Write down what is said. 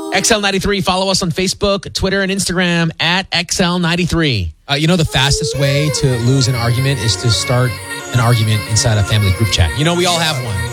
XL93, follow us on Facebook, Twitter, and Instagram at XL93. The fastest way to lose an argument is to start an argument inside a family group chat. We all have one.